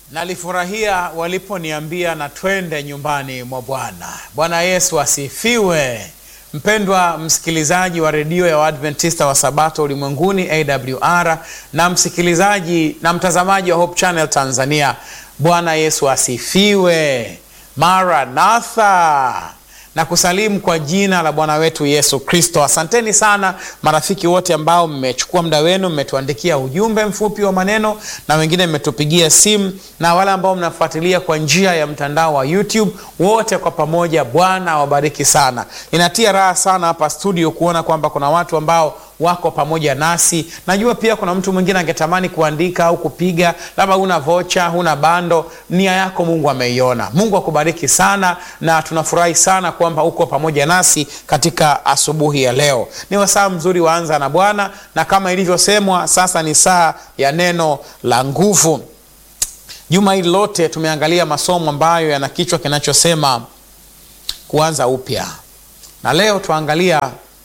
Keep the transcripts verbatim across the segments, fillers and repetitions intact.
Nalifurahia waliponiambia na twende nyumbani mwa Bwana. Bwana Yesu asifiwe. Mpendwa msikilizaji wa redio ya Waadventista wa Sabato ulimwenguni A W R, na msikilizaji na mtazamaji wa Hope Channel Tanzania, Bwana Yesu asifiwe. Maranatha. Na kusalimu kwa jina la Bwana wetu Yesu Kristo. Asanteni sana marafiki wote ambao mmechukua muda wenu, mmetuandikia ujumbe mfupi wa maneno, na wengine mmetupigia simu, na wale ambao mnafuatilia kwa njia ya mtandao wa YouTube, wote kwa pamoja Bwana wabariki sana. Inatia raha sana hapa studio kuona kwamba kuna watu ambao wako pamoja nasi. Najua pia kuna mtu mwingine angetamani kuandika au kupiga, labda una vocha, una bando, nia yako Mungu ameiona. Mungu akubariki sana, na tunafurahi sana kwamba uko pamoja nasi katika asubuhi ya leo. Ni wasaa mzuri waanza na Bwana, na kama ilivyosemwa, sasa ni saa ya neno la nguvu. Juma hili lote tumeangalia masomo ambayo yana kichwa kinachosema kuanza upya, na leo tuangalia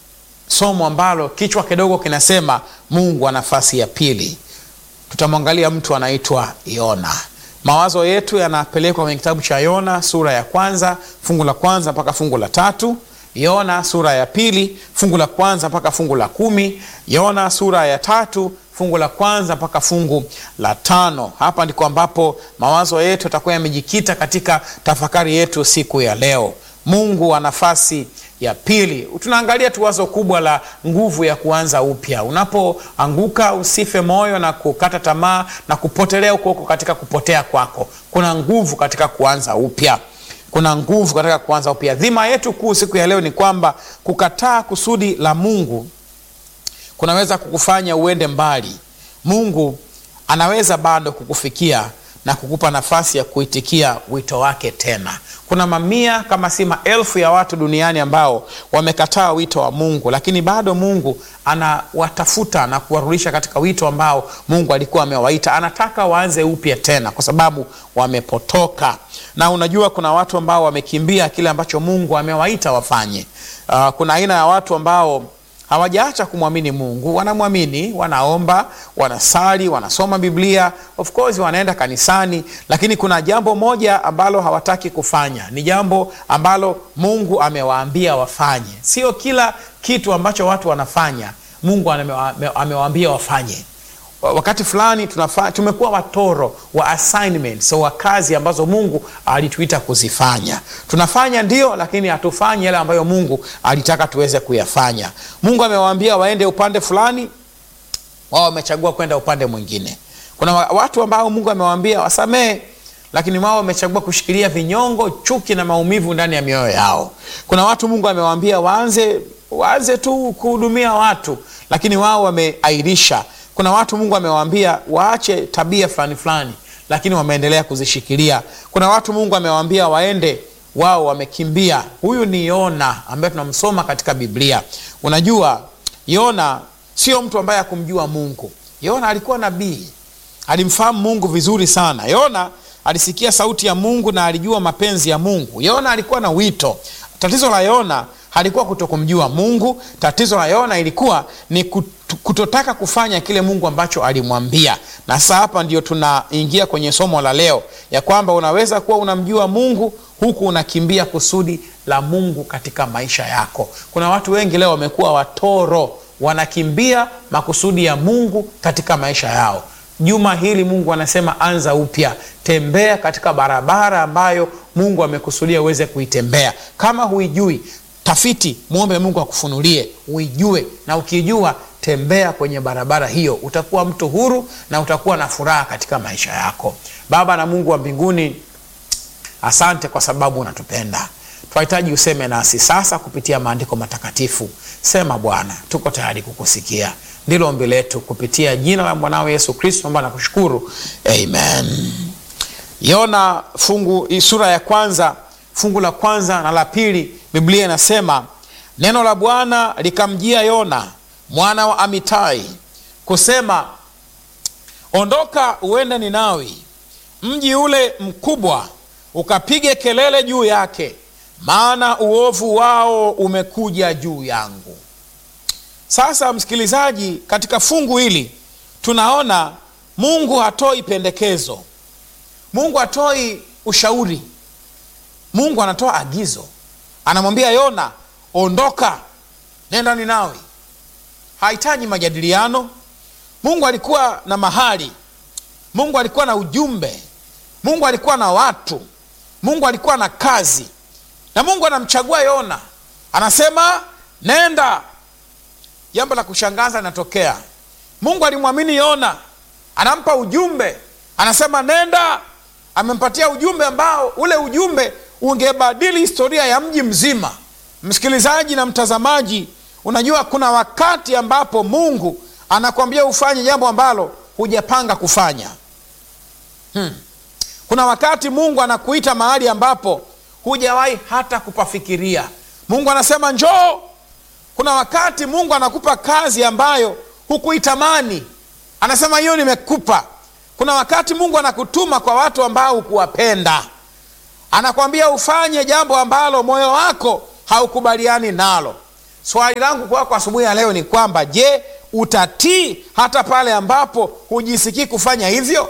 somo ambalo kichwa kidogo kinasema Mungu wa nafasi ya pili. Tutamwangalia mtu anaitwa Yona. Mawazo yetu yanapelekwa kwenye kitabu cha Yona sura ya kwanza fungu la kwanza mpaka fungu la tatu, Yona sura ya pili fungu la kwanza mpaka fungu la kumi, Yona sura ya tatu fungu la kwanza mpaka fungu la tano. Hapa ndiko ambapo mawazo yetu yatakuwa yamejikita katika tafakari yetu siku ya leo. Mungu wa nafasi ya pili. Tunaangalia tu wazo kubwa la nguvu ya kuanza upya. Unapoanguka usife moyo na kukata tamaa na kupotelea huko huko katika kupotea kwako. Kuna nguvu katika kuanza upya. Kuna nguvu katika kuanza upya. Dhima yetu kuu siku ya leo ni kwamba kukataa kusudi la Mungu kunaweza kukufanya uende mbali. Mungu anaweza bado kukufikia na kukupa nafasi ya kuitikia wito wake tena. Kuna mamia kama si maelfu ya watu duniani ambao wamekataa wito wa Mungu, lakini bado Mungu anawatafuta na kuwarudisha katika wito ambao Mungu alikuwa amewaita. Anataka waanze upya tena kwa sababu wamepotoka. Na unajua kuna watu ambao wamekimbia kile ambacho Mungu amewaita wafanye. Uh, kuna aina ya watu ambao hawajaacha kumwamini Mungu, wanamwamini, wanaomba, wanasali, wanasoma Biblia, of course wanaenda kanisani, lakini kuna jambo moja ambalo hawataki kufanya. Ni jambo ambalo Mungu amewaambia wafanye. Sio kila kitu ambacho watu wanafanya Mungu amewaambia wafanye. Wakati fulani tunafanya, tumekuwa watoro wa assignments, so wa kazi ambazo Mungu alituita kuzifanya. Tunafanya ndio, lakini hatufanyi yale ambayo Mungu alitaka tuweze kuyafanya. Mungu amewaambia waende upande fulani, wao wamechagua kwenda upande mwingine. Kuna watu ambao Mungu amewaambia wasamee, lakini wao wamechagua kushikilia vinyongo, chuki na maumivu ndani ya mioyo yao. Kuna watu Mungu amewaambia waanze waanze tu kuhudumia watu, lakini wao wameairisha. Kuna watu Mungu amewaambia waache tabia fulani fulani, lakini wameendelea kuzishikilia. Kuna watu Mungu amewaambia waende, wao wamekimbia. Huyu ni Yona ambaye tunamsoma katika Biblia. Unajua Yona sio mtu ambaye hakumjua Mungu. Yona alikuwa nabii, alimfahamu Mungu vizuri sana. Yona alisikia sauti ya Mungu na alijua mapenzi ya Mungu. Yona alikuwa na wito. Tatizo la Yona halikuwa kutokumjua Mungu. Tatizo la Yona ilikuwa ni kutotaka kufanya kile Mungu ambacho alimwambia. Na sasa hapa ndio tunaingia kwenye somo la leo, ya kwamba unaweza kuwa unamjua Mungu huku unakimbia kusudi la Mungu katika maisha yako. Kuna watu wengi leo wamekuwa watoro, wanakimbia makusudi ya Mungu katika maisha yao. Juma hili Mungu anasema anza upya. Tembea katika barabara ambayo Mungu amekusudia uweze kuitembea. Kama huijui, tafiti, muombe Mungu akufunulie, uijue, na ukijua tembea kwenye barabara hiyo. Utakuwa mtu huru na utakuwa na furaha katika maisha yako. Baba na Mungu wa mbinguni, asante kwa sababu unatupenda. Tunahitaji useme nasi sasa kupitia maandiko matakatifu. Sema Bwana, tuko tayari kukusikia. Ndilo ombi letu kupitia jina la mwanao Yesu Kristo, ambaye nakushukuru. Amen. Yona fungu sura ya kwanza fungu la kwanza na la pili, Biblia inasema neno la Bwana likamjia Yona mwana wa Amitai kusema, ondoka uende Ninawi, mji ule mkubwa, ukapige kelele juu yake, maana uovu wao umekuja juu yangu. Sasa msikilizaji, katika fungu hili tunaona Mungu hatoi pendekezo. Mungu atoi ushauri, Mungu anatoa agizo. Anamwambia Yona, ondoka, nenda Ninawi. Hahitaji majadiliano. Mungu alikuwa na mahali, Mungu alikuwa na ujumbe, Mungu alikuwa na watu, Mungu alikuwa na kazi, na Mungu anamchagua Yona, anasema nenda. Jambo la kushangaza linatokea. Mungu alimwamini Yona, anampa ujumbe, anasema nenda. Amempatia ujumbe ambao ule ujumbe ungebadili historia ya mji mzima. Msikilizaji na mtazamaji, unajua kuna wakati ambapo Mungu anakuambia ufanye jambo ambalo hujapanga kufanya. Hmm. Kuna wakati Mungu anakuita mahali ambapo hujawahi hata kupafikiria. Mungu anasema njoo. Kuna wakati Mungu anakupa kazi ambayo hukuitamani, anasema hiyo nimekupa. Kuna wakati Mungu anakutuma kwa watu ambao hukuwapenda, anakwambia ufanye jambo ambalo moyo wako haukubaliani nalo. Swali langu kwako asubuhi ya leo ni kwamba, je, utatii hata pale ambapo hujisikii kufanya hivyo?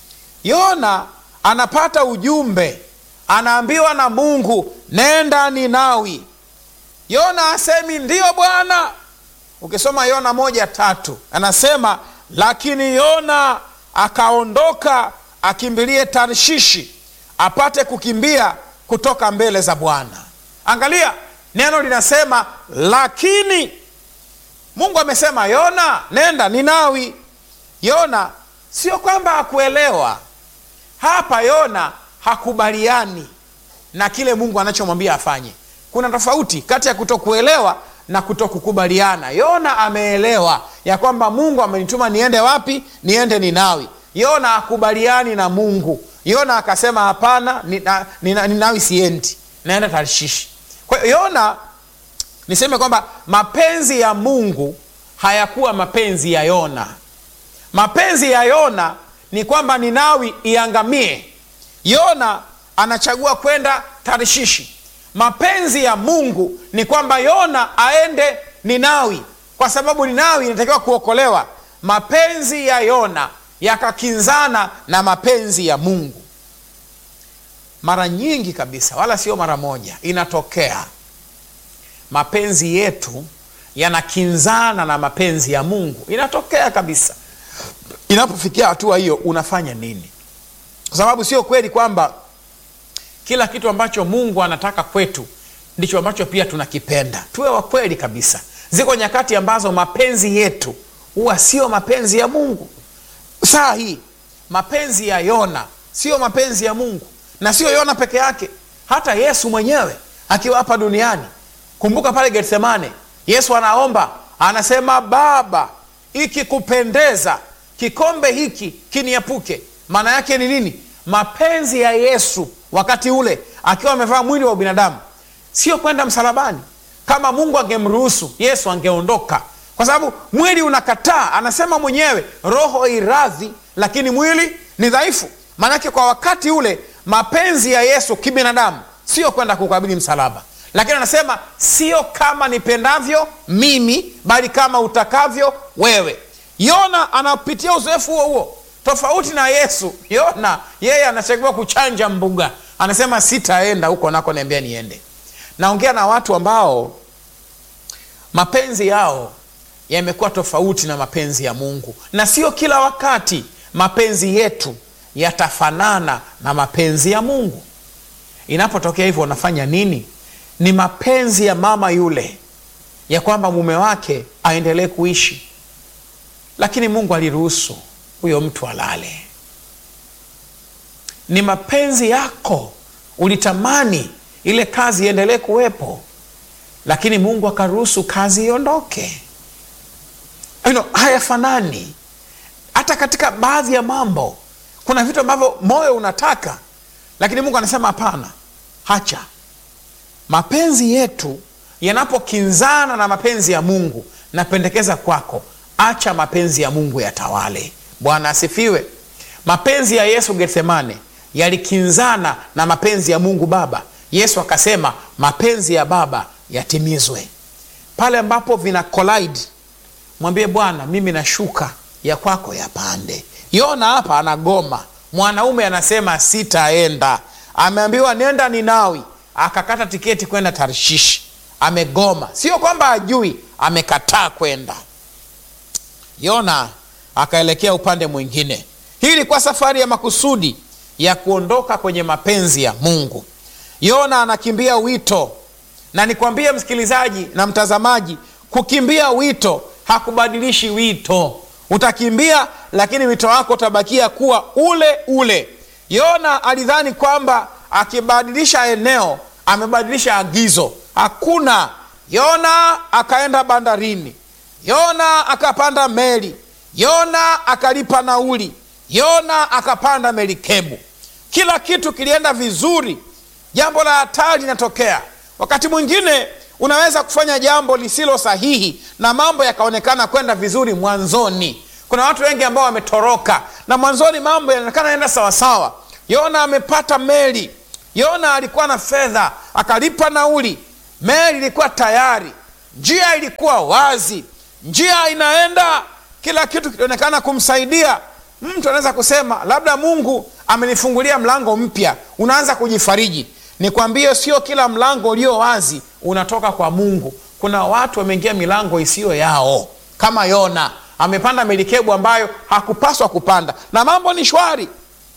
Yona anapata ujumbe, anaambiwa na Mungu, nenda Ninawi. Yona asemi ndio Bwana. Ukisoma Yona moja tatu anasema, lakini Yona akaondoka akimbilie Tarshishi apate kukimbia kutoka mbele za Bwana. Angalia, neno linasema lakini. Mungu amesema Yona, nenda Ninawi. Yona sio kwamba hakuelewa. Hapa Yona hakubaliani na kile Mungu anachomwambia afanye. Kuna tofauti kati ya kutokuelewa na kutokukubaliana. Yona ameelewa ya kwamba Mungu amenituma niende wapi? Niende Ninawi. Yona hakubaliani na Mungu. Yona akasema hapana, Ninawi siendi, naenda Tarshishi. Kwa hiyo Yona, niseme kwamba mapenzi ya Mungu hayakuwa mapenzi ya Yona. Mapenzi ya Yona ni kwamba Ninawi iangamie. Yona anachagua kwenda Tarshishi. Mapenzi ya Mungu ni kwamba Yona aende Ninawi, kwa sababu Ninawi inatakiwa kuokolewa. Mapenzi ya Yona yakakinzana na mapenzi ya Mungu. Mara nyingi kabisa, wala sio mara moja, inatokea mapenzi yetu yanakinzana na mapenzi ya Mungu. Inatokea kabisa. Inapofikia hatua hiyo, unafanya nini? Kwa sababu sio kweli kwamba kila kitu ambacho Mungu anataka kwetu ndicho ambacho pia tunakipenda. Tuwe wa kweli kabisa. Ziko nyakati ambazo mapenzi yetu huwa sio mapenzi ya Mungu. Saa hii mapenzi ya Yona sio mapenzi ya Mungu, na sio Yona peke yake. Hata Yesu mwenyewe akiwa hapa duniani, kumbuka pale Getsemane, Yesu anaomba, anasema Baba, ikikupendeza kikombe hiki kiniepuke. Maana yake ni nini? Mapenzi ya Yesu wakati ule akiwa amevaa mwili wa binadamu sio kwenda msalabani. Kama Mungu angemruhusu, Yesu angeondoka, kwa sababu mwili unakataa. Anasema mwenyewe, roho iradhi lakini mwili ni dhaifu. Maana yake kwa wakati ule mapenzi ya Yesu kibinadamu sio kwenda kukabili msalaba, lakini anasema sio kama nipendavyo mimi, bali kama utakavyo wewe. Yona anapitia uzoefu huo huo, tofauti na Yesu. Yona yeye anachagua kuchanja mbuga, anasema sitaenda huko nako niambia niende. Naongea na watu ambao mapenzi yao yamekuwa tofauti na mapenzi ya Mungu, na sio kila wakati mapenzi yetu yatafanana na mapenzi ya Mungu. Inapotokea hivyo, unafanya nini? Ni mapenzi ya mama yule ya kwamba mume wake aendelee kuishi, lakini Mungu aliruhusu huyo mtu alale. Ni mapenzi yako, ulitamani ile kazi iendelee kuwepo, lakini Mungu akaruhusu kazi iondoke. You know, hayafanani. Hata katika baadhi ya mambo kuna vitu ambavyo moyo unataka, lakini Mungu anasema hapana, hacha. Mapenzi yetu yanapokinzana na mapenzi ya Mungu, napendekeza kwako, acha mapenzi ya Mungu yatawale. Bwana asifiwe. Mapenzi ya Yesu Getsemane yalikinzana na mapenzi ya Mungu Baba. Yesu akasema mapenzi ya Baba yatimizwe. Pale ambapo vina collide, mwambie Bwana, mimi nashuka, ya kwako yapande. Yona hapa anagoma, Mwanaume anasema sitaenda. Ameambiwa nenda Ninawi, akakata tiketi kwenda Tarshishi. Amegoma. Sio kwamba ajui, amekataa kwenda. Yona akaelekea upande mwingine. Hii ilikuwa safari ya makusudi ya kuondoka kwenye mapenzi ya Mungu. Yona anakimbia wito. Na nikwambie msikilizaji na mtazamaji, kukimbia wito hakubadilishi wito. Utakimbia lakini wito wako utabakia kuwa ule ule. Yona alidhani kwamba akibadilisha eneo amebadilisha agizo. Hakuna. Yona akaenda bandarini. Yona akapanda meli. Yona akalipa nauli. Yona akapanda melikebu. Kila kitu kilienda vizuri. Jambo la hatari linatokea. Wakati mwingine unaweza kufanya jambo lisilo sahihi na mambo yakaonekana kwenda vizuri mwanzoni. Kuna watu wengi ambao wametoroka na mwanzoni mambo yanaonekana yanaenda sawa sawa. Yona amepata meli. Yona alikuwa na fedha, akalipa nauli. Meli ilikuwa tayari. Njia ilikuwa wazi. Njia inaenda, kila kitu kilionekana kumsaidia. Mtu anaweza kusema labda Mungu amenifungulia mlango mpya. Unaanza kujifariji. Nikwambie sio kila mlango ulio wazi unatoka kwa Mungu. Kuna watu wameingia milango isiyo yao. Kama Yona amepanda melikebu ambayo hakupaswa kupanda na mambo ni shwari.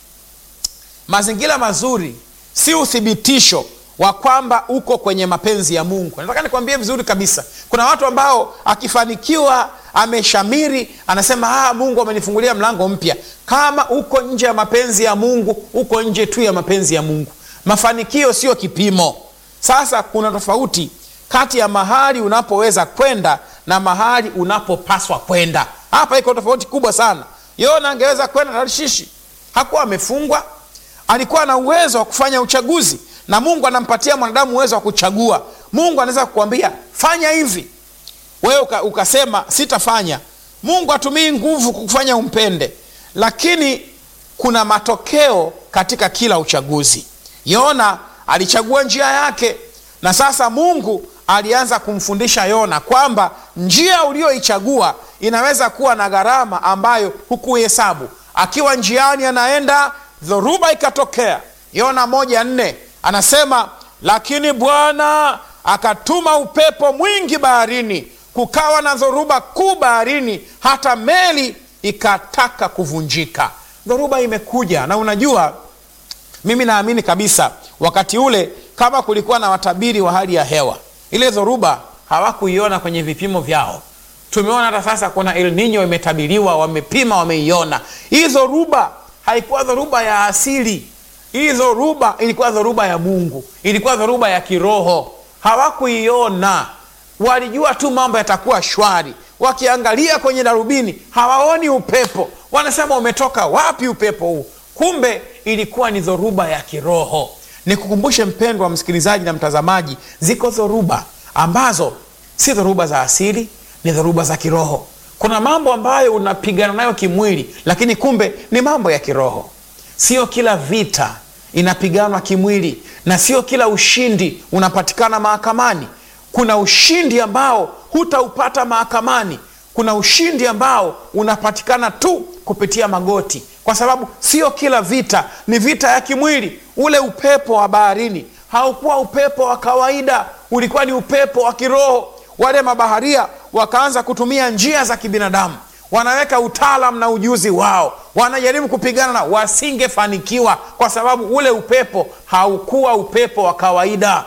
Mazingira mazuri si uthibitisho wa kwamba uko kwenye mapenzi ya Mungu. Nataka nikwambie vizuri kabisa. Kuna watu ambao akifanikiwa, ameshamiri, anasema ah, Mungu amenifungulia mlango mpya. Kama uko nje ya mapenzi ya Mungu, uko nje tu ya mapenzi ya Mungu. Mafanikio sio kipimo. Sasa kuna tofauti kati ya mahali unapoweza kwenda na mahali unapopaswa kwenda. Hapa iko tofauti kubwa sana. Yona angeweza kwenda Tarshishi. Hakuwa amefungwa. Alikuwa na uwezo wa kufanya uchaguzi. Na Mungu anampatia mwanadamu uwezo wa kuchagua. Mungu anaweza kukuambia fanya hivi. Wewe uka, ukasema sitafanya. Mungu hatumii nguvu kukufanya umpende. Lakini kuna matokeo katika kila uchaguzi. Yona alichagua njia yake. Na sasa Mungu alianza kumfundisha Yona kwamba njia ulioichagua inaweza kuwa na gharama ambayo hukuhesabu. Akiwa njiani anaenda, dhoruba ikatokea. Yona moja nne anasema, lakini Bwana akatuma upepo mwingi baharini, kukawa na dhoruba kuu baharini, hata meli ikataka kuvunjika. Dhoruba imekuja, na unajua mimi naamini kabisa wakati ule kama kulikuwa na watabiri wa hali ya hewa, ile dhoruba hawakuiona kwenye vipimo vyao. Tumeona hata sasa kuna El Nino imetabiriwa, wamepima, wameiona. Hii dhoruba haikuwa dhoruba ya asili. Hii dhoruba ilikuwa dhoruba ya Mungu. Ilikuwa dhoruba ya kiroho. Hawakuiona. Walijua tu mambo yatakuwa shwari. Wakiangalia kwenye darubini hawaoni upepo. Wanasema umetoka wapi upepo huu? Kumbe ilikuwa ni dhoruba ya kiroho. Nikukumbushe mpendwa msikilizaji na mtazamaji, ziko dhoruba ambazo si dhoruba za asili, ni dhoruba za kiroho. Kuna mambo ambayo unapigana nayo kimwili, lakini kumbe ni mambo ya kiroho. Sio kila vita inapiganwa kimwili, na sio kila ushindi unapatikana mahakamani. Kuna ushindi ambao hutaupata mahakamani. Kuna ushindi ambao unapatikana tu kupitia magoti, kwa sababu sio kila vita ni vita ya kimwili. Ule upepo wa baharini haukuwa upepo wa kawaida, ulikuwa ni upepo wa kiroho. Wale mabaharia wakaanza kutumia njia za kibinadamu, wanaweka utaalamu na ujuzi wao, wanajaribu kupigana na wasingefanikiwa, kwa sababu ule upepo haukuwa upepo wa kawaida.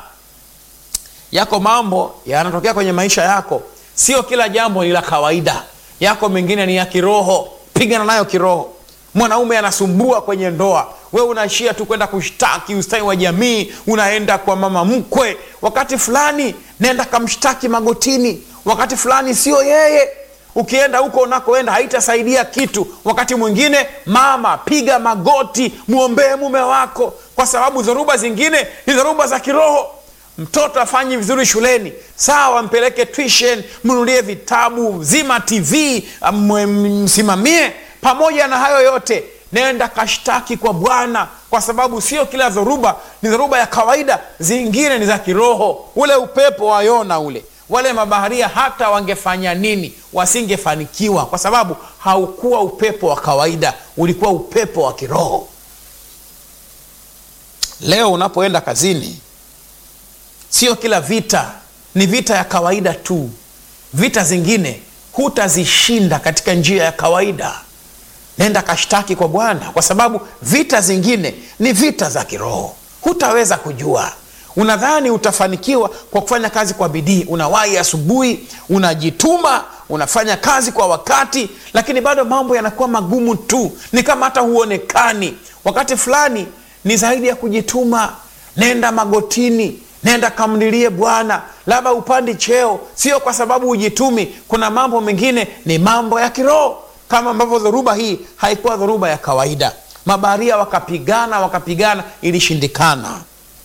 Yako mambo yanatokea kwenye maisha yako, sio kila jambo ni la kawaida. Yako mengine ni ya kiroho, pigana nayo kiroho. Mwanaume anasumbua kwenye ndoa, wewe unaishia tu kwenda kushtaki ustawi wa jamii, unaenda kwa mama mkwe. Wakati fulani nenda kamshtaki magotini, wakati fulani sio yeye. Ukienda huko unakoenda haitasaidia kitu. Wakati mwingine mama, piga magoti, muombee mume wako, kwa sababu dhoruba zingine ni dhoruba za kiroho. Mtoto afanyi vizuri shuleni, sawa, mpeleke tuition, mnunulie vitabu, zima T V, msimamie. Pamoja na hayo yote, nenda kashtaki kwa Bwana, kwa sababu sio kila dhoruba ni dhoruba ya kawaida, zingine ni za kiroho. Ule upepo wa Yona ule, wale mabaharia hata wangefanya nini wasingefanikiwa, kwa sababu haukuwa upepo wa kawaida, ulikuwa upepo wa kiroho. Leo unapoenda kazini, sio kila vita ni vita ya kawaida tu. Vita zingine hutazishinda katika njia ya kawaida. Nenda kashtaki kwa Bwana, kwa sababu vita zingine ni vita za kiroho. Hutaweza kujua. Unadhani utafanikiwa kwa kufanya kazi kwa bidii, unawahi asubuhi, unajituma, unafanya kazi kwa wakati, lakini bado mambo yanakuwa magumu tu, ni kama hata huonekani. Wakati fulani ni zaidi ya kujituma. Nenda magotini, nenda kamlilie Bwana. Labda upandi cheo, sio kwa sababu ujitumi. Kuna mambo mengine ni mambo ya kiroho, kama ambavyo dhoruba hii haikuwa dhoruba ya kawaida. Mabaharia wakapigana wakapigana, ilishindikana.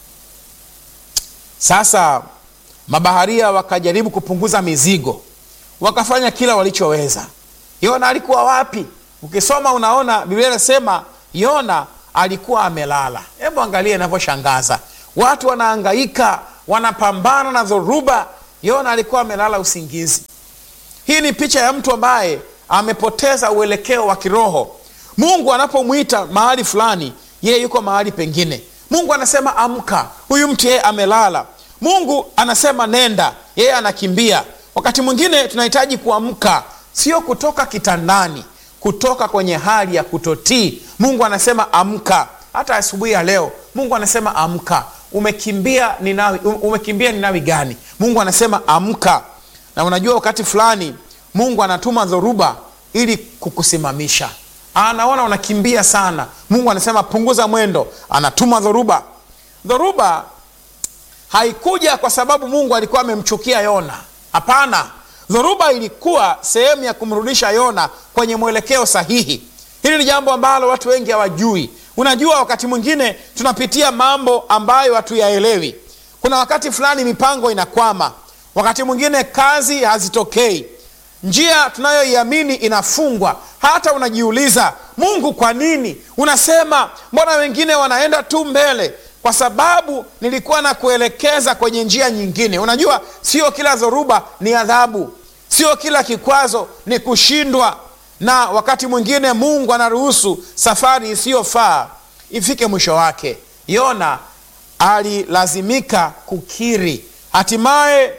Sasa mabaharia wakajaribu kupunguza mizigo, wakafanya kila walichoweza. Yona alikuwa wapi? Ukisoma unaona Biblia inasema Yona alikuwa amelala. Hebu angalia inavyoshangaza. Watu wanahangaika, wanapambana na dhoruba, Yona alikuwa amelala usingizi. Hii ni picha ya mtu ambaye amepoteza uelekeo wa kiroho. Mungu anapomuita mahali fulani, yeye yuko mahali pengine. Mungu anasema amka, huyu mtu yeye amelala. Mungu anasema nenda, yeye anakimbia. Wakati mwingine tunahitaji kuamka, sio kutoka kitandani, kutoka kwenye hali ya kutotii. Mungu anasema amka. Hata asubuhi ya leo Mungu anasema amka. Umekimbia Ninawi, umekimbia Ninawi gani? Mungu anasema amka. Na unajua wakati fulani Mungu anatuma dhoruba ili kukusimamisha. Anaona unakimbia sana, Mungu anasema punguza mwendo, anatuma dhoruba. Dhoruba haikuja kwa sababu Mungu alikuwa amemchukia Yona. Hapana, dhoruba ilikuwa sehemu ya kumrudisha Yona kwenye mwelekeo sahihi. Hili ni jambo ambalo watu wengi hawajui. Unajua, wakati mwingine tunapitia mambo ambayo hatuyaelewi. Kuna wakati fulani mipango inakwama, wakati mwingine kazi hazitokei, njia tunayoiamini inafungwa. Hata unajiuliza, Mungu kwa nini? Unasema mbona wengine wanaenda tu mbele? Kwa sababu nilikuwa na kuelekeza kwenye njia nyingine. Unajua, sio kila dhoruba ni adhabu, sio kila kikwazo ni kushindwa. Na wakati mwingine Mungu anaruhusu safari isiyofaa ifike mwisho wake. Yona alilazimika kukiri. Hatimaye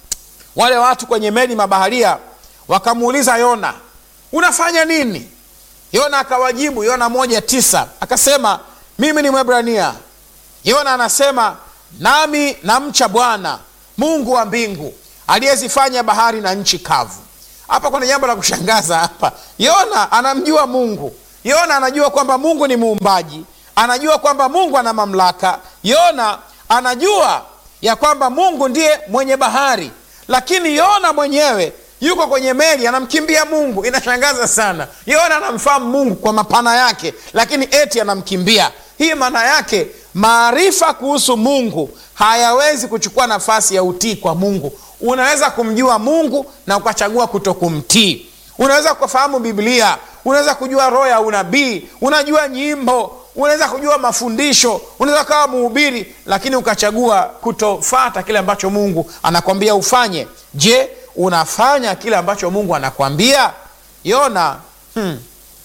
wale watu kwenye meli mabaharia wakamuuliza Yona, unafanya nini? Yona akawajibu, Yona moja tisa, akasema mimi ni Mwebrania. Yona anasema nami namcha Bwana Mungu wa mbingu aliyezifanya bahari na nchi kavu. Hapa kuna jambo la kushangaza hapa. Yona anamjua Mungu. Yona anajua kwamba Mungu ni muumbaji, anajua kwamba Mungu ana mamlaka. Yona anajua ya kwamba Mungu ndiye mwenye bahari, lakini Yona mwenyewe yuko kwenye meli anamkimbia Mungu. Inashangaza sana. Yona anamfahamu Mungu kwa mapana yake, lakini eti anamkimbia. Hii maana yake maarifa kuhusu Mungu hayawezi kuchukua nafasi ya utii kwa Mungu. Unaweza kumjua Mungu na ukachagua kutokumtii. Unaweza kufahamu Biblia, unaweza kujua roho ya unabii, unajua nyimbo, unaweza kujua mafundisho, unaweza kawa mhubiri, lakini ukachagua kutofuata kile ambacho Mungu anakwambia ufanye. Je, unafanya kile ambacho Mungu anakwambia? Yona hmm,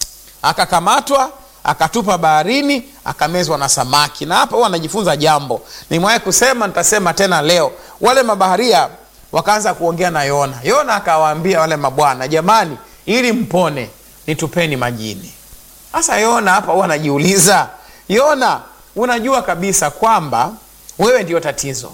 akakamatwa, akatupa baharini, akamezwa na samaki. Na hapa huwa anajifunza jambo. Nimewahi kusema, nitasema tena leo. Wale mabaharia wakaanza kuongea na Yona. Yona akawaambia wale mabwana, jamani, ili mpone nitupeni majini. Sasa Yona hapa huwa anajiuliza, Yona, unajua kabisa kwamba wewe ndio tatizo,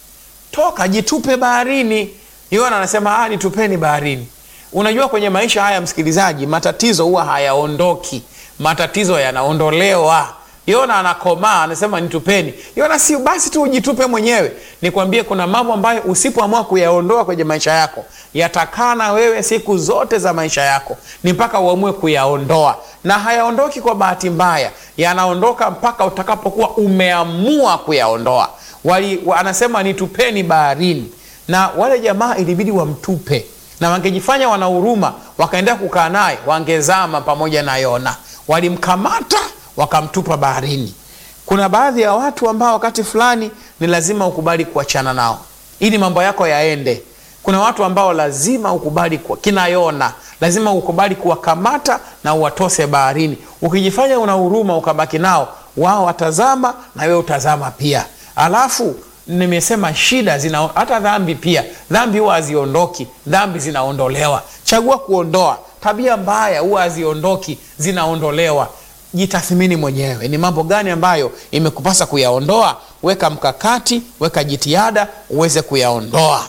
toka jitupe baharini. Yona anasema ah, nitupeni baharini. Unajua kwenye maisha haya, msikilizaji, matatizo huwa hayaondoki, matatizo yanaondolewa. Yona anakomaa, anasema nitupeni. Yona si basi tu ujitupe mwenyewe. Nikwambie, kuna mambo ambayo usipoamua kuyaondoa kwenye maisha yako yatakana wewe siku zote za maisha yako. Ni mpaka uamue kuyaondoa, na hayaondoki kwa bahati mbaya, yanaondoka mpaka utakapokuwa umeamua kuyaondoa. Wali, wa, anasema nitupeni baharini, na wale jamaa ilibidi wamtupe, na wangejifanya wana huruma wakaendelea kukaa naye, wangezama pamoja na Yona. Walimkamata wakamtupa baharini. Kuna baadhi ya watu ambao wakati fulani ni lazima ukubali kuachana nao ili mambo yako yaende. Kuna watu ambao lazima ukubali kwa kina Yona, lazima ukubali kuwakamata na uwatose baharini. Ukijifanya una huruma ukabaki nao, wao watazama na wewe utazama pia. Alafu nimesema shida zina, hata dhambi pia, dhambi huwa haziondoki, dhambi zinaondolewa. Chagua kuondoa. Tabia mbaya huwa haziondoki, zinaondolewa. Jitathmini mwenyewe, ni mambo gani ambayo imekupasa kuyaondoa? Weka mkakati, weka jitihada uweze kuyaondoa.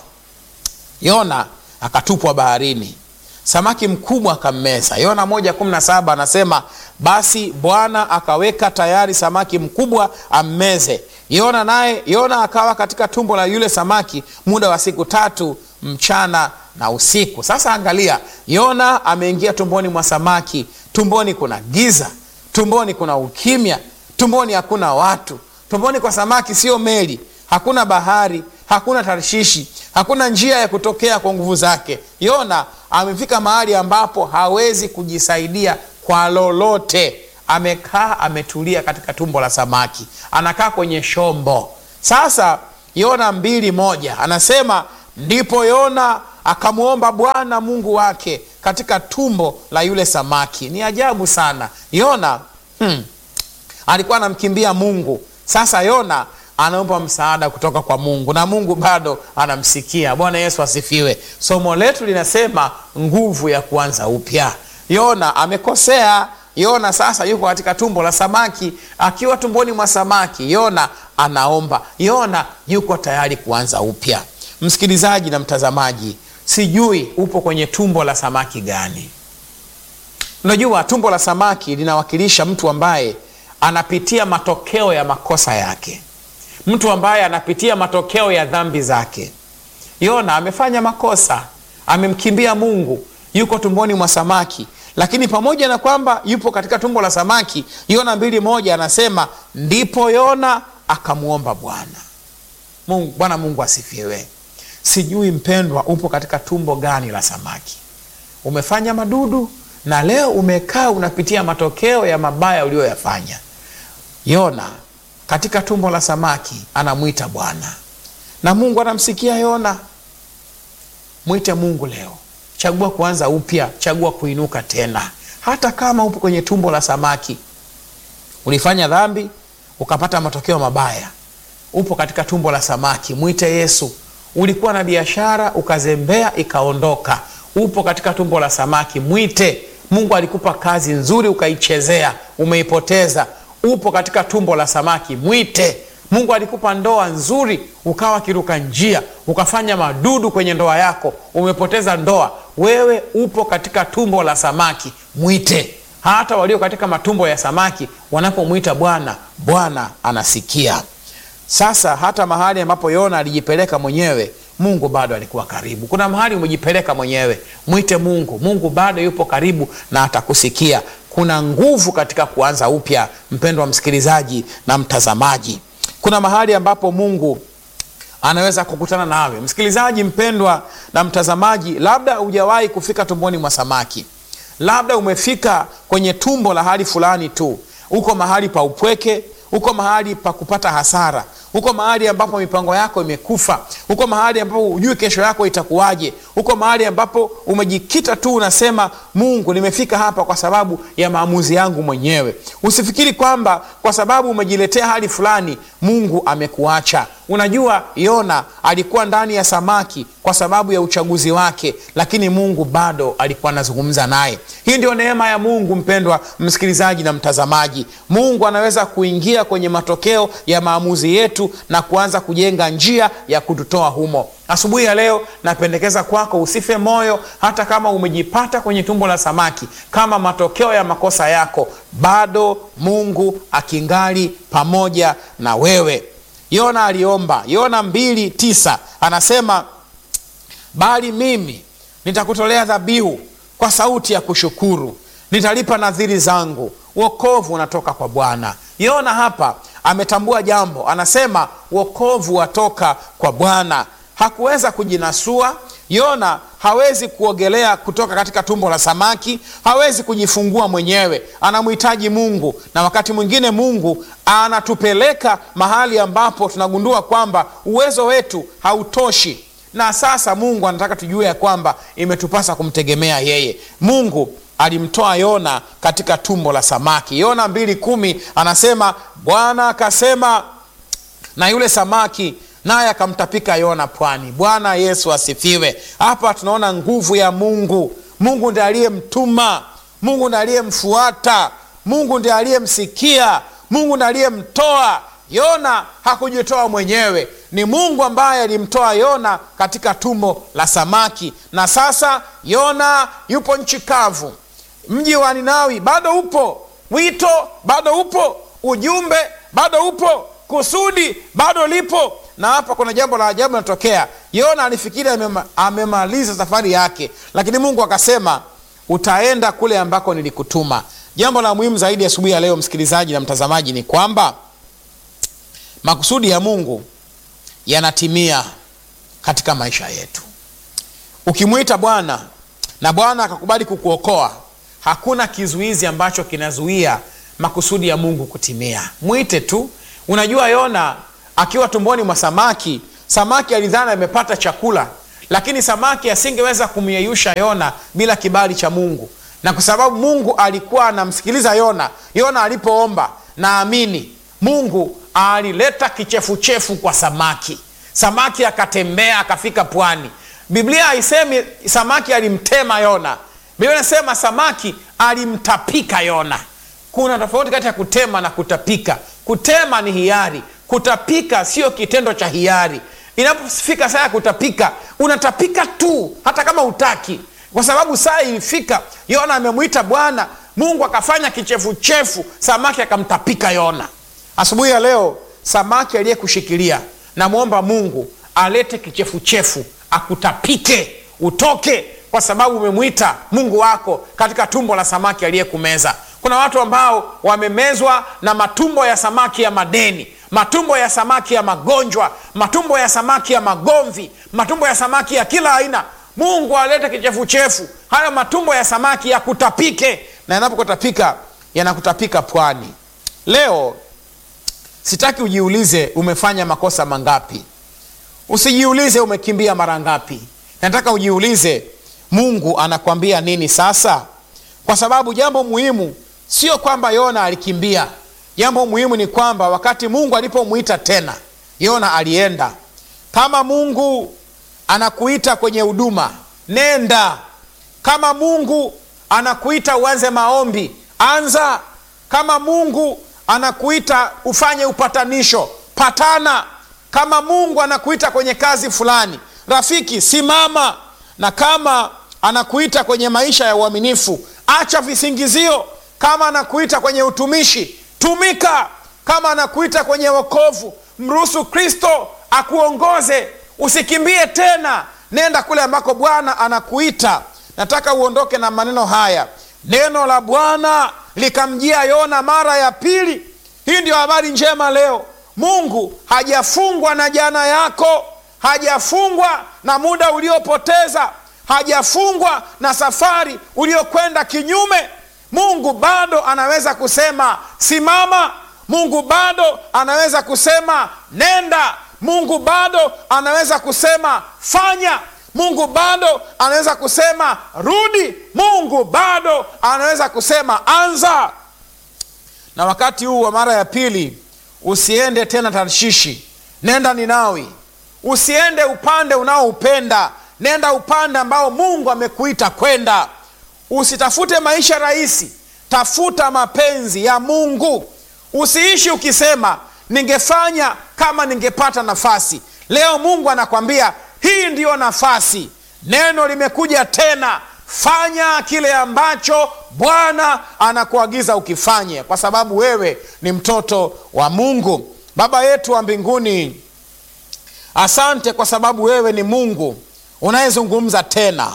Yona akatupwa baharini, samaki mkubwa akammeza. Yona moja kumi na saba anasema, basi Bwana akaweka tayari samaki mkubwa ammeze Yona, naye Yona akawa katika tumbo la yule samaki muda wa siku tatu, mchana na usiku. Sasa angalia, Yona ameingia tumboni mwa samaki. Tumboni kuna giza, tumboni kuna ukimya, tumboni hakuna watu. Tumboni kwa samaki sio meli, hakuna bahari, hakuna Tarshishi, hakuna njia ya kutokea kwa nguvu zake. Yona amefika mahali ambapo hawezi kujisaidia kwa lolote. Amekaa ametulia katika tumbo la samaki, anakaa kwenye shombo. Sasa Yona mbili moja anasema, ndipo Yona akamuomba Bwana Mungu wake katika tumbo la yule samaki. Ni ajabu sana. Yona hmm, alikuwa anamkimbia Mungu. Sasa Yona anaomba msaada kutoka kwa Mungu na Mungu bado anamsikia. Bwana Yesu asifiwe. Somo letu linasema nguvu ya kuanza upya. Yona amekosea. Yona sasa yuko katika tumbo la samaki. Akiwa tumboni mwa samaki, Yona anaomba. Yona yuko tayari kuanza upya. Msikilizaji na mtazamaji, sijui upo kwenye tumbo la samaki gani? Unajua tumbo la samaki linawakilisha mtu ambaye anapitia matokeo ya makosa yake, mtu ambaye anapitia matokeo ya dhambi zake. Yona amefanya makosa, amemkimbia Mungu, yuko tumboni mwa samaki. Lakini pamoja na kwamba yupo katika tumbo la samaki, Yona mbili moja anasema, ndipo Yona akamuomba Bwana Mungu. Bwana Mungu asifiwe. Sijui mpendwa, upo katika tumbo gani la samaki? Umefanya madudu na leo umekaa unapitia matokeo ya mabaya uliyoyafanya. Yona katika tumbo la samaki anamuita Bwana na Mungu anamsikia Yona. Mwite Mungu leo. Chagua kuanza upya, chagua kuinuka tena. Hata kama upo kwenye tumbo la samaki, ulifanya dhambi ukapata matokeo mabaya, upo katika tumbo la samaki, mwite Yesu. Ulikuwa na biashara ukazembea ikaondoka, upo katika tumbo la samaki, mwite. Mungu alikupa kazi nzuri ukaichezea, umeipoteza, upo katika tumbo la samaki, mwite. Mungu alikupa ndoa nzuri ukawa kiruka njia, ukafanya madudu kwenye ndoa yako, umepoteza ndoa, wewe upo katika tumbo la samaki, mwite. Hata walio katika matumbo ya samaki wanapomwita Bwana, Bwana anasikia. Sasa hata mahali ambapo Yona alijipeleka mwenyewe, Mungu bado alikuwa karibu. Kuna mahali umejipeleka mwenyewe, mwite Mungu. Mungu bado yupo karibu na atakusikia. Kuna nguvu katika kuanza upya, mpendwa msikilizaji na mtazamaji. Kuna mahali ambapo Mungu anaweza kukutana nawe. Msikilizaji mpendwa na mtazamaji, labda hujawahi kufika tumboni mwa samaki. Labda umefika kwenye tumbo la hali fulani tu. Uko mahali pa upweke, uko mahali pa kupata hasara, uko mahali ambapo mipango yako imekufa, uko mahali ambapo hujui kesho yako itakuwaje, uko mahali ambapo umejikita tu unasema, Mungu nimefika hapa kwa sababu ya maamuzi yangu mwenyewe. Usifikiri kwamba kwa sababu umejiletea hali fulani Mungu amekuacha. Unajua Yona alikuwa ndani ya samaki kwa sababu ya uchaguzi wake, lakini Mungu bado alikuwa anazungumza naye. Hii ndio neema ya Mungu mpendwa msikilizaji na mtazamaji. Mungu anaweza kuingia kwenye matokeo ya maamuzi yetu na kuanza kujenga njia ya kututoa humo. Asubuhi ya leo napendekeza kwako usife moyo, hata kama umejipata kwenye tumbo la samaki kama matokeo ya makosa yako, bado Mungu akingali pamoja na wewe. Yona aliomba. Yona mbili tisa anasema, bali mimi nitakutolea dhabihu kwa sauti ya kushukuru, nitalipa nadhiri zangu, wokovu unatoka kwa Bwana. Yona hapa ametambua jambo, anasema wokovu watoka kwa Bwana. Hakuweza kujinasua. Yona hawezi kuogelea kutoka katika tumbo la samaki, hawezi kujifungua mwenyewe, anamhitaji Mungu. Na wakati mwingine Mungu anatupeleka mahali ambapo tunagundua kwamba uwezo wetu hautoshi, na sasa Mungu anataka tujue ya kwamba imetupasa kumtegemea yeye. Mungu alimtoa Yona katika tumbo la samaki. Yona mbili kumi anasema, Bwana akasema na yule samaki, naye akamtapika Yona pwani. Bwana Yesu asifiwe. Hapa tunaona nguvu ya Mungu. Mungu ndiye aliyemtuma, Mungu ndiye aliyemfuata, Mungu ndiye aliyemsikia, Mungu ndiye aliyemtoa. Yona hakujitoa mwenyewe, ni Mungu ambaye alimtoa Yona katika tumbo la samaki. Na sasa Yona yupo nchi kavu. Mji wa Ninawi bado upo, wito bado upo, ujumbe bado upo, kusudi bado lipo. Na hapa kuna jambo la ajabu linatokea. Yona alifikiri amema, amemaliza safari yake, lakini Mungu akasema utaenda kule ambako nilikutuma. Jambo la muhimu zaidi asubuhi ya leo, msikilizaji na mtazamaji, ni kwamba makusudi ya Mungu yanatimia katika maisha yetu. Ukimwita Bwana na Bwana akakubali kukuokoa, hakuna kizuizi ambacho kinazuia makusudi ya Mungu kutimia. Mwite tu. Unajua, Yona akiwa tumboni mwa samaki, samaki alidhani amepata chakula, lakini samaki asingeweza kumyeyusha Yona bila kibali cha Mungu. Na kwa sababu Mungu alikuwa anamsikiliza Yona, Yona alipoomba, naamini Mungu alileta kichefuchefu kwa samaki. Samaki akatembea akafika pwani. Biblia haisemi samaki alimtema Yona. Biblia inasema samaki alimtapika Yona. Kuna tofauti kati ya kutema na kutapika. Kutema ni hiari, kutapika sio kitendo cha hiari. Inapofika saa ya kutapika, unatapika tu hata kama hutaki, kwa sababu saa ilifika. Yona amemwita Bwana, Mungu akafanya kichefuchefu, samaki akamtapika Yona. Asubuhi ya leo, samaki aliyekushikilia, namuomba Mungu alete kichefuchefu akutapike, utoke, kwa sababu umemwita Mungu wako katika tumbo la samaki aliyekumeza. Kuna watu ambao wamemezwa na matumbo ya samaki ya madeni, matumbo ya samaki ya magonjwa, matumbo ya samaki ya magomvi, matumbo ya samaki ya kila aina. Mungu alete kichefuchefu, hayo matumbo ya samaki ya kutapike, na yanapokutapika yanakutapika pwani. Leo sitaki ujiulize umefanya makosa mangapi. Usijiulize umekimbia mara ngapi. Nataka ujiulize Mungu anakwambia nini sasa? Kwa sababu jambo muhimu sio kwamba Yona alikimbia. Jambo muhimu ni kwamba wakati Mungu alipomuita tena, Yona alienda. Kama Mungu anakuita kwenye huduma, nenda. Kama Mungu anakuita uanze maombi, anza. Kama Mungu anakuita ufanye upatanisho, patana. Kama Mungu anakuita kwenye kazi fulani, rafiki, simama. Na kama anakuita kwenye maisha ya uaminifu, acha visingizio. Kama anakuita kwenye utumishi, tumika. Kama anakuita kwenye wokovu, mruhusu Kristo akuongoze. Usikimbie tena, nenda kule ambako Bwana anakuita. Nataka uondoke na maneno haya: neno la Bwana likamjia Yona mara ya pili. Hii ndio habari njema leo. Mungu hajafungwa na jana yako, hajafungwa na muda uliopoteza, hajafungwa na safari uliokwenda kinyume. Mungu bado anaweza kusema simama. Mungu bado anaweza kusema nenda. Mungu bado anaweza kusema fanya. Mungu bado anaweza kusema rudi. Mungu bado anaweza kusema anza. Na wakati huu wa mara ya pili, usiende tena Tarshishi, nenda Ninawi. Usiende upande unaoupenda, nenda upande ambao Mungu amekuita kwenda. Usitafute maisha rahisi, tafuta mapenzi ya Mungu. Usiishi ukisema ningefanya kama ningepata nafasi. Leo Mungu anakwambia hii ndiyo nafasi. Neno limekuja tena, fanya kile ambacho Bwana anakuagiza ukifanye, kwa sababu wewe ni mtoto wa Mungu. Baba yetu wa mbinguni, asante kwa sababu wewe ni Mungu unayezungumza tena.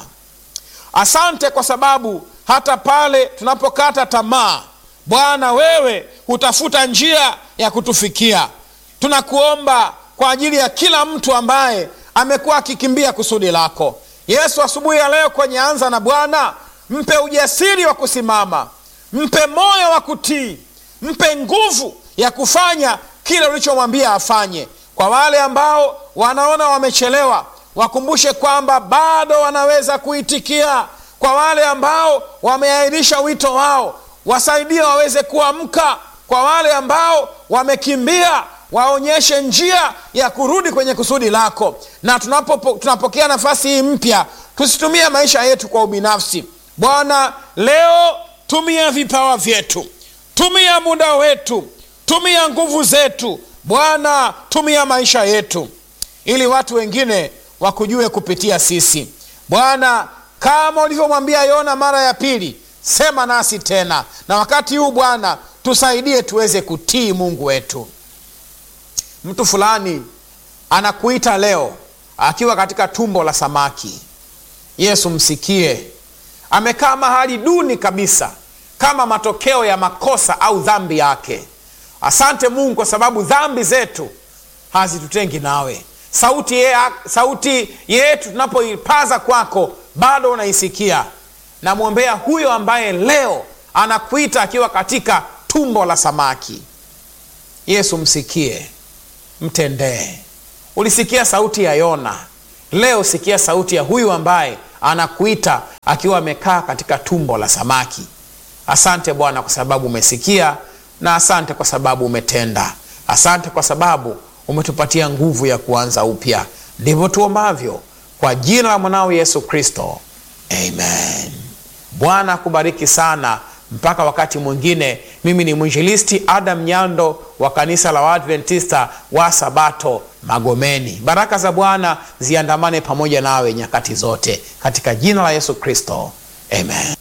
Asante kwa sababu hata pale tunapokata tamaa, Bwana wewe hutafuta njia ya kutufikia. Tunakuomba kwa ajili ya kila mtu ambaye amekuwa akikimbia kusudi lako. Yesu, asubuhi ya leo kwenye Anza na Bwana, mpe ujasiri wa kusimama, mpe moyo wa kutii, mpe nguvu ya kufanya kile ulichomwambia afanye. Kwa wale ambao wanaona wamechelewa, wakumbushe kwamba bado wanaweza kuitikia. Kwa wale ambao wameahirisha wito wao, wasaidie waweze kuamka Kwa wale ambao wamekimbia, waonyeshe njia ya kurudi kwenye kusudi lako. Na tunapo, tunapokea nafasi hii mpya, tusitumie maisha yetu kwa ubinafsi. Bwana, leo tumia vipawa vyetu, tumia muda wetu, tumia nguvu zetu. Bwana, tumia maisha yetu ili watu wengine wakujue kupitia sisi. Bwana, kama ulivyomwambia Yona mara ya pili, sema nasi tena. Na wakati huu Bwana, tusaidie tuweze kutii Mungu wetu. Mtu fulani anakuita leo akiwa katika tumbo la samaki. Yesu, msikie. Amekaa mahali duni kabisa kama matokeo ya makosa au dhambi yake. Asante Mungu kwa sababu dhambi zetu hazitutengi nawe. Sauti, ye, sauti yetu tunapoipaza kwako bado unaisikia. Namwombea huyo ambaye leo anakuita akiwa katika tumbo la samaki. Yesu, msikie, mtendee. Ulisikia sauti ya Yona, leo sikia sauti ya huyu ambaye anakuita akiwa amekaa katika tumbo la samaki. Asante Bwana kwa sababu umesikia, na asante kwa sababu umetenda. Asante kwa sababu umetupatia nguvu ya kuanza upya. Ndivyo tuombavyo kwa jina la mwanao Yesu Kristo, amen. Bwana kubariki sana. Mpaka wakati mwingine, mimi ni mwinjilisti Adam Nyando wa kanisa la Waadventista wa Sabato Magomeni. Baraka za Bwana ziandamane pamoja nawe nyakati zote katika jina la Yesu Kristo, amen.